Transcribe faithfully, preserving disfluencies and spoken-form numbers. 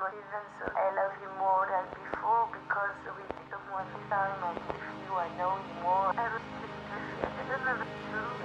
even so, I love you more than before because with the one time I'm with you, I know you more. I respect you. I don't know if it's true.